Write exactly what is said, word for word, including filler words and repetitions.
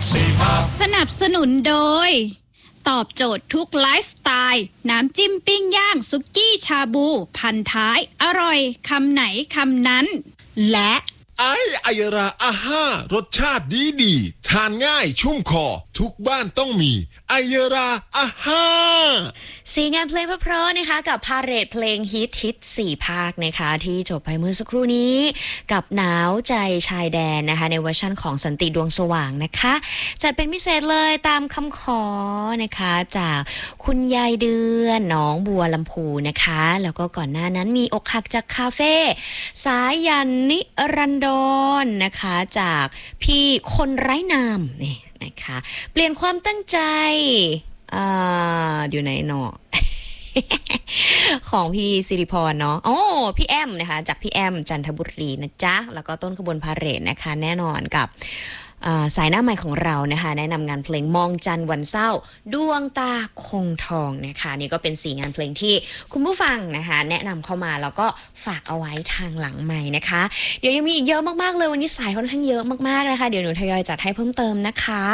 สนับสนุนโดยตอบโจทย์ทุกไลฟ์สไตล์น้ำจิ้มปิ้งย่างซุกี้ชาบูพันท้ายอร่อยคำไหนคำนั้นและไอไอยราอาห้ารสชาติดีดีทานง่ายชุ่มคอทุกบ้านต้องมีไอยราอาห้าสีงานเพลงเพราะๆนะคะกับพาเหรดเพลงฮิตฮิตสี่ภาคนะคะที่จบไปเมื่อสักครู่นี้กับหนาวใจชายแดนนะคะในเวอร์ชันของสันติดวงสว่างนะคะจัดเป็นพิเศษเลยตามคำขอนะคะจากคุณยายเดือนน้องบัวลำพูนะคะแล้วก็ก่อนหน้านั้นมีอกหักจากคาเฟ่สายันนิรันดรนะคะจากพี่คนไร้นามนี่นะคะเปลี่ยนความตั้งใจอ่าอยู่ไหนเนาะ ของพี่สิริพรเนาะโอ้พี่แอมนะคะจากพี่แอมจันทบุรีนะจ๊ะแล้วก็ต้นขบวนพาเหรดนะคะแน่นอนกับสายหน้าใหม่ของเรานะคะแนะนำงานเพลงมองจันทร์วันเศร้าดวงตาคงทองนะคะนี่ก็เป็นสี่งานเพลงที่คุณผู้ฟังนะคะแนะนำเข้ามาแล้วก็ฝากเอาไว้ทางหลังใหม่นะคะเดี๋ยวยังมีอีกเยอะมากๆเลยวันนี้สายค่อนข้างเยอะมากๆนะคะเดี๋ยวหนูทยอยจัดให้เพิ่มเติมนะคะ